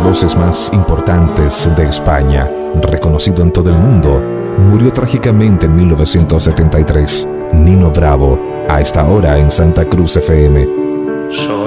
voces más importantes de España, reconocido en todo el mundo, murió trágicamente en 1973. Nino Bravo, a esta hora en Santa Cruz FM. Soy